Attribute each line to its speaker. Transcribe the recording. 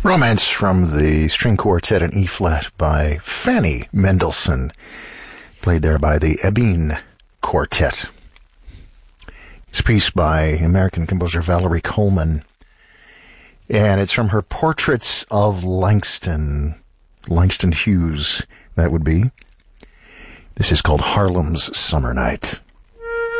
Speaker 1: Romance from the string quartet in E-flat by Fanny Mendelssohn, played there by the Ebene Quartet. It's a piece by American composer Valerie Coleman, and it's from her Portraits of Langston Hughes, that would be. This is called Harlem's Summer Night.